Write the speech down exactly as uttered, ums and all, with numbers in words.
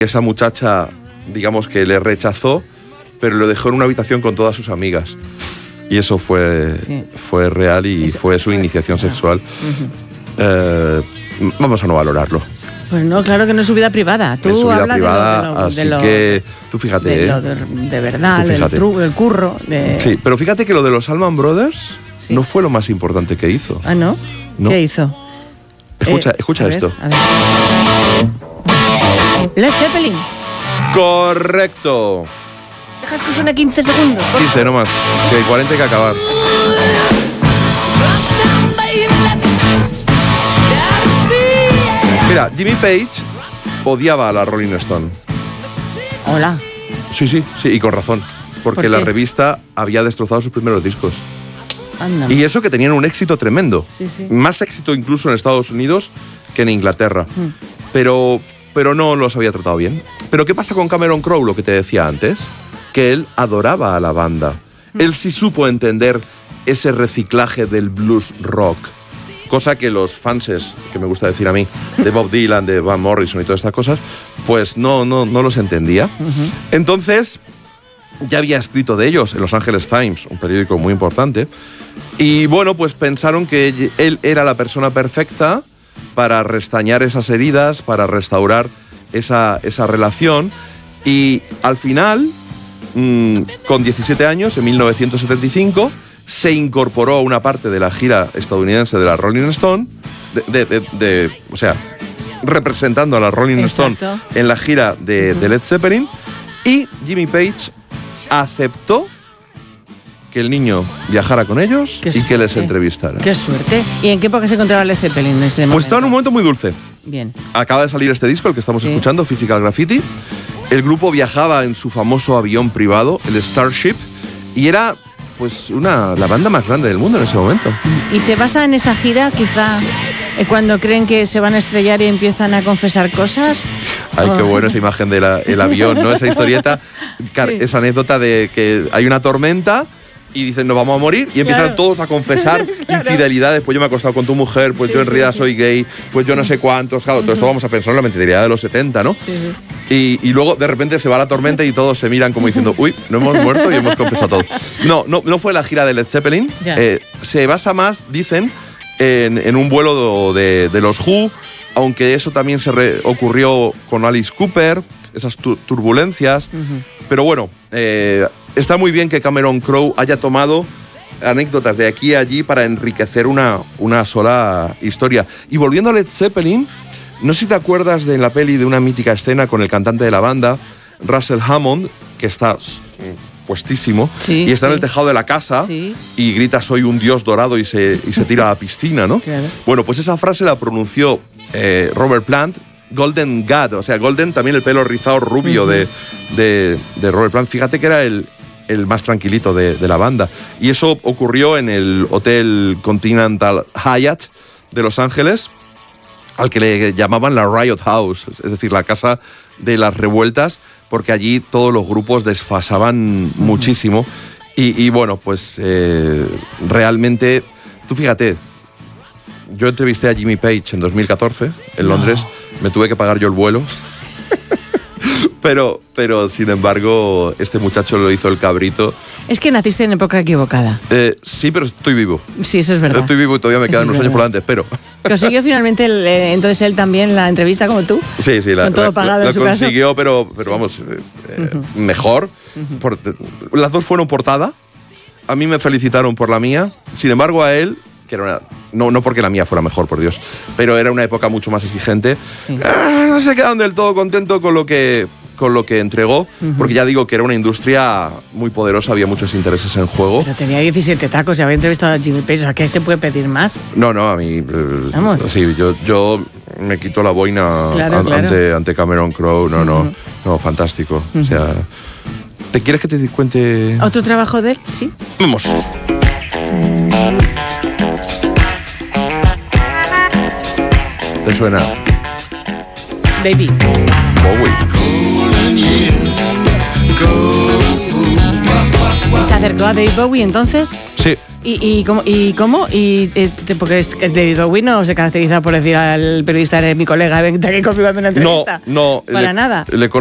esa muchacha, digamos que le rechazó, pero lo dejó en una habitación con todas sus amigas. Y eso fue, sí. fue real y eso fue su iniciación fue... sexual. Uh-huh. eh, vamos a no valorarlo. Pues no, claro que no es su vida privada. Tú es su vida hablas privada, de lo, de lo, así de lo, que tú fíjate. De, ¿eh? lo de, de verdad, del tru, el curro. De... Sí, pero fíjate que lo de los Allman Brothers sí. no fue lo más importante que hizo. Ah, ¿no? ¿No? ¿Qué hizo? Escucha, eh, escucha a esto. Ver, a ver. Led Zeppelin. Correcto. Dejas que suene quince segundos. quince nomás, que hay cuarenta hay que acabar. Mira, Jimmy Page odiaba a la Rolling Stone. Hola. Sí, sí, sí, y con razón. Porque ¿Por la revista había destrozado sus primeros discos. Anda. Y eso que tenían un éxito tremendo. Sí, sí. Más éxito incluso en Estados Unidos que en Inglaterra. Mm. Pero, pero no los había tratado bien. Pero ¿qué pasa con Cameron Crowe, lo que te decía antes? Que él adoraba a la banda. Mm. Él sí supo entender ese reciclaje del blues rock. Cosa que los fanses, que me gusta decir a mí, de Bob Dylan, de Van Morrison y todas estas cosas, pues no, no, no los entendía. Uh-huh. Entonces, ya había escrito de ellos en Los Angeles Times, un periódico muy importante, y bueno, pues pensaron que él era la persona perfecta para restañar esas heridas, para restaurar esa, esa relación, y al final, mmm, con diecisiete años, en mil novecientos setenta y cinco, se incorporó a una parte de la gira estadounidense de la Rolling Stone, de, de, de, de, o sea, representando a la Rolling Exacto. Stone en la gira de, uh-huh. de Led Zeppelin, y Jimmy Page aceptó que el niño viajara con ellos qué y suerte. que les entrevistara. ¡Qué suerte! ¿Y en qué época se encontraba Led Zeppelin en ese momento? Pues estaba en un momento muy dulce. Bien. Acaba de salir este disco, el que estamos sí. escuchando, Physical Graffiti. El grupo viajaba en su famoso avión privado, el Starship, y era... pues una, la banda más grande del mundo en ese momento. ¿Y se basa en esa gira quizá eh, cuando creen que se van a estrellar y empiezan a confesar cosas? Ay, oh. qué bueno esa imagen del avión, ¿no? Esa historieta, sí. esa anécdota de que hay una tormenta y dicen nos vamos a morir y empiezan claro. todos a confesar claro. infidelidades. Pues yo me he acostado con tu mujer, pues sí, yo en sí, realidad sí. soy gay, pues yo no sé cuántos. Claro, uh-huh. todo esto vamos a pensar en la mentalidad de los setenta, ¿no? Sí, sí. Y, y luego de repente se va la tormenta y todos se miran como diciendo uy, no hemos muerto y hemos confesado todo. No, no, no fue la gira de Led Zeppelin. Eh, se basa más, dicen, en, en un vuelo de, de los Who, aunque eso también se re- ocurrió con Alice Cooper, esas tu- turbulencias. Uh-huh. Pero bueno, eh, está muy bien que Cameron Crowe haya tomado anécdotas de aquí a allí para enriquecer una, una sola historia. Y volviendo a Led Zeppelin, no sé si te acuerdas de la peli de una mítica escena con el cantante de la banda, Russell Hammond, que está puestísimo, sí, y está sí. en el tejado de la casa sí. y grita soy un dios dorado y se, y se tira a la piscina, ¿no? Claro. Bueno, pues esa frase la pronunció eh, Robert Plant, Golden God, o sea, Golden también el pelo rizado rubio uh-huh. de, de, de Robert Plant. Fíjate que era el, el más tranquilito de, de la banda. Y eso ocurrió en el Hotel Continental Hyatt de Los Ángeles, al que le llamaban la Riot House, es decir, la casa de las revueltas, porque allí todos los grupos desfasaban uh-huh. muchísimo. Y, y bueno, pues eh, realmente, tú fíjate, yo entrevisté a Jimmy Page en dos mil catorce en no. Londres, me tuve que pagar yo el vuelo. Pero, pero, sin embargo, este muchacho lo hizo el cabrito. Es que naciste en época equivocada. Eh, sí, pero estoy vivo. Sí, eso es verdad. Estoy vivo y todavía me quedan unos años por delante, espero. ¿Consiguió finalmente el, eh, entonces él también la entrevista como tú? Sí, sí, la, con todo la, pagado la, en su la consiguió, caso. pero, pero sí. vamos, eh, uh-huh. mejor. Uh-huh. Por, las dos fueron portada. A mí me felicitaron por la mía. Sin embargo, a él, que era una, no, no porque la mía fuera mejor, por Dios, pero era una época mucho más exigente, sí. eh, no se quedaron del todo contentos con lo que... con lo que entregó, uh-huh. porque ya digo que era una industria muy poderosa, había muchos intereses en juego. Pero tenía diecisiete tacos y había entrevistado a Jimmy Page, o sea, ¿qué se puede pedir más? No, no, a mí, eh, sí, yo, yo me quito la boina claro, a, claro. Ante, ante Cameron Crowe, no, uh-huh. no, no, fantástico. Uh-huh. O sea, ¿te quieres que te cuente? ¿Otro trabajo de él? Sí. Vamos. ¿Te suena? Baby. Bowie. ¿Se acercó a David Bowie entonces? Sí, ¿Y, y cómo? ¿Y, cómo? y eh, porque es, David Bowie no se caracteriza por decir al periodista, eres mi colega, vente aquí conmigo a hacer una entrevista. No, no. Para le, nada. Le